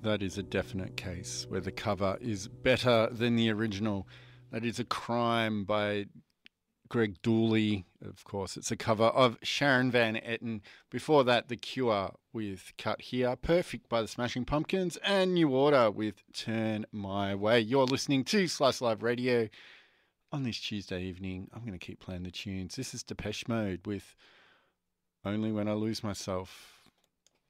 That is a definite case where the cover is better than the original. That is a crime by Greg Dooley. Of course, it's a cover of Sharon Van Etten. Before that, The Cure with Cut Here, Perfect by the Smashing Pumpkins, and New Order with Turn My Way. You're listening to Slice Live Radio on this Tuesday evening. I'm going to keep playing the tunes. This is Depeche Mode with Only When I Lose Myself.